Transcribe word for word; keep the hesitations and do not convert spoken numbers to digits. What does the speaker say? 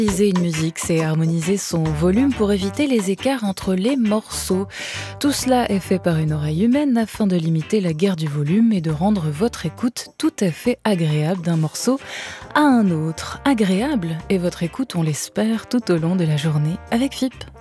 Harmoniser une musique, c'est harmoniser son volume pour éviter les écarts entre les morceaux. Tout cela est fait par une oreille humaine afin de limiter la guerre du volume et de rendre votre écoute tout à fait agréable d'un morceau à un autre. Agréable et votre écoute, on l'espère, tout au long de la journée avec F I P.